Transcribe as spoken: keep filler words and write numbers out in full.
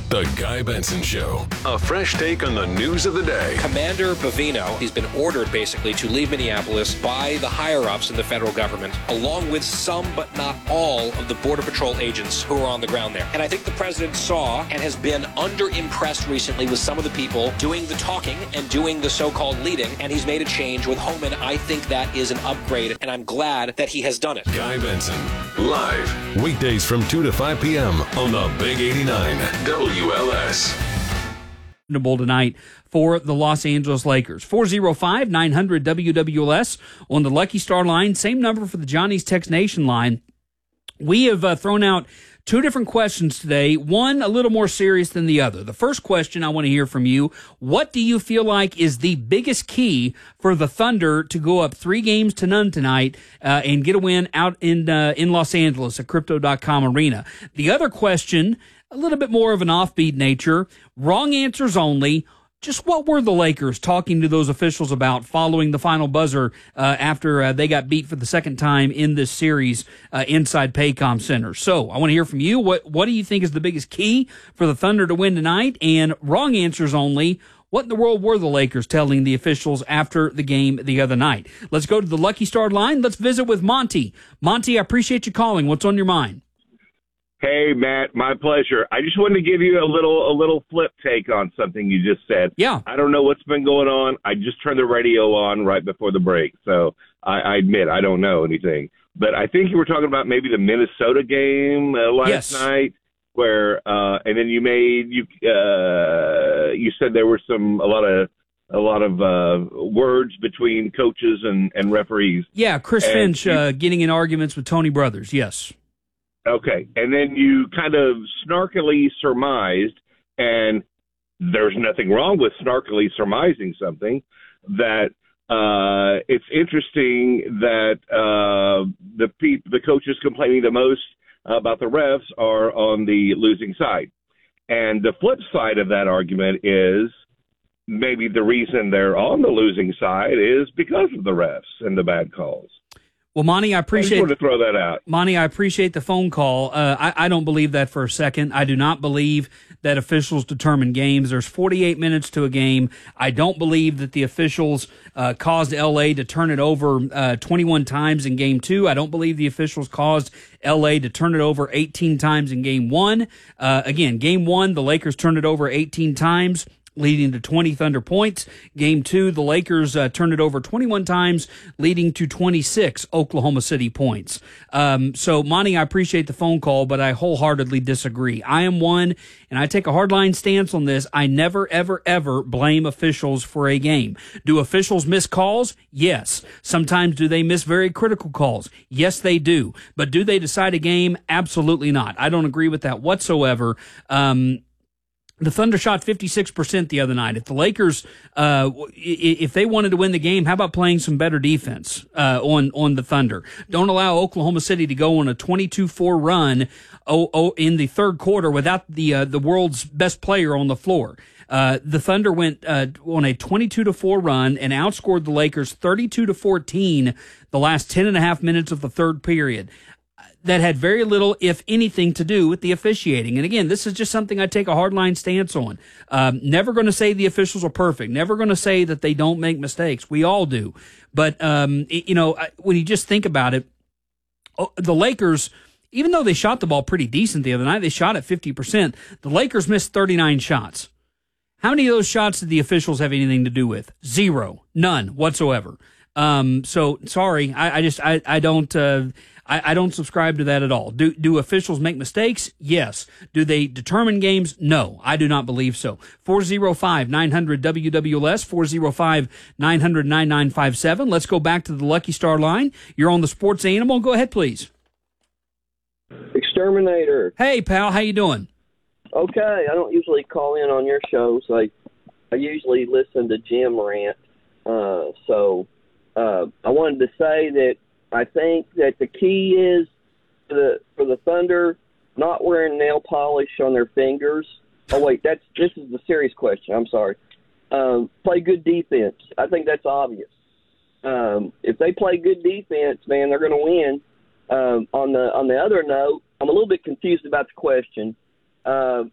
The Guy Benson Show. A fresh take on the news of the day. Commander Bovino, he's been ordered basically to leave Minneapolis by the higher-ups in the federal government, along with some but not all of the Border Patrol agents who are on the ground there. And I think the president saw and has been under-impressed recently with some of the people doing the talking and doing the so-called leading, and he's made a change with Homan. I think that is an upgrade, and I'm glad that he has done it. Guy Benson, live, weekdays from two to five p.m. on the Big eighty-nine W L S. Tonight for the Los Angeles Lakers. four oh five, nine hundred W W L S on the Lucky Star line. Same number for the Johnny's Text Nation line. We have uh, thrown out two different questions today, one a little more serious than the other. The first question I want to hear from you, what do you feel like is the biggest key for the Thunder to go up three games to none tonight uh, and get a win out in uh, in Los Angeles at Crypto dot com Arena? The other question, a little bit more of an offbeat nature, wrong answers only. Just what were the Lakers talking to those officials about following the final buzzer uh, after uh, they got beat for the second time in this series uh, inside Paycom Center? So I want to hear from you. What what do you think is the biggest key for the Thunder to win tonight? And wrong answers only. What in the world were the Lakers telling the officials after the game the other night? Let's go to the Lucky Star line. Let's visit with Monty. Monty, I appreciate you calling. What's on your mind? Hey, Matt, my pleasure. I just wanted to give you a little a little flip take on something you just said. Yeah. I don't know what's been going on. I just turned the radio on right before the break, so I, I admit I don't know anything. But I think you were talking about maybe the Minnesota game uh, last yes. night, where uh, and then you made you uh, you said there were some a lot of a lot of uh, words between coaches and, and referees. Yeah, Chris and Finch you, uh, getting in arguments with Tony Brothers. Yes. Okay, and then you kind of snarkily surmised, and there's nothing wrong with snarkily surmising something, that uh, it's interesting that uh, the pe- the coaches complaining the most about the refs are on the losing side. And the flip side of that argument is maybe the reason they're on the losing side is because of the refs and the bad calls. Well, Monty, I appreciate. I just wanted to throw that out. Monty, I appreciate the phone call. Uh, I, I don't believe that for a second. I do not believe that officials determine games. There's forty-eight minutes to a game. I don't believe that the officials uh, caused L A to turn it over uh, twenty-one times in game two. I don't believe the officials caused L A to turn it over eighteen times in game one. Uh, again, game one, the Lakers turned it over eighteen times, leading to twenty Thunder points. Game two, the Lakers uh, turned it over twenty-one times, leading to twenty-six Oklahoma City points. Um, so, Monty, I appreciate the phone call, but I wholeheartedly disagree. I am one, and I take a hardline stance on this. I never, ever, ever blame officials for a game. Do officials miss calls? Yes. Sometimes do they miss very critical calls? Yes, they do. But do they decide a game? Absolutely not. I don't agree with that whatsoever. Um, The Thunder shot fifty-six percent the other night. If the Lakers, uh, if they wanted to win the game, how about playing some better defense uh, on on the Thunder? Don't allow Oklahoma City to go on a twenty-two four run oh, oh, in the third quarter without the uh, the world's best player on the floor. Uh, the Thunder went uh, on a twenty-two to four run and outscored the Lakers thirty-two to fourteen the last ten and a half minutes of the third period. That had very little, if anything, to do with the officiating. And again, this is just something I take a hardline stance on. Um, never going to say the officials are perfect. Never going to say that they don't make mistakes. We all do. But, um, it, you know, when you just think about it, the Lakers, even though they shot the ball pretty decent the other night, they shot at fifty percent. The Lakers missed thirty-nine shots. How many of those shots did the officials have anything to do with? Zero. None whatsoever. Um, so, sorry, I, I just, I, I don't, uh, I, I don't subscribe to that at all. Do do officials make mistakes? Yes. Do they determine games? No, I do not believe so. four oh five, nine hundred W W L S, four oh five, nine hundred, ninety-nine fifty-seven. Let's go back to the Lucky Star line. You're on the Sports Animal. Go ahead, please. Exterminator. Hey, pal. How you doing? Okay. I don't usually call in on your shows. I, I usually listen to Jim rant. Uh, so uh, I wanted to say that I think that the key is for the for the Thunder not wearing nail polish on their fingers. Oh wait, that's this is the serious question. I'm sorry. Um, play good defense. I think that's obvious. Um, if they play good defense, man, they're going to win. Um, on the on the other note, I'm a little bit confused about the question. Uh,